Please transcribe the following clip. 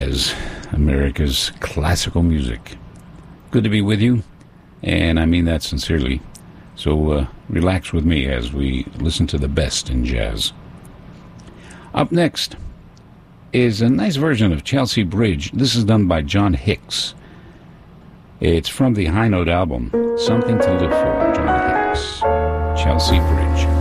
As America's classical music. Good to be with you, and I mean that sincerely. So relax with me as we listen to the best in jazz. Up next is a nice version of Chelsea Bridge. This is done by John Hicks. It's from the High Note album, Something to Live For, John Hicks, Chelsea Bridge.